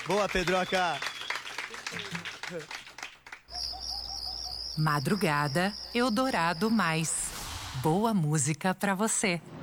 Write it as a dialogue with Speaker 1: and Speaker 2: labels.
Speaker 1: Boa, Pedroca!
Speaker 2: Madrugada Eldorado Mais. Boa música pra você.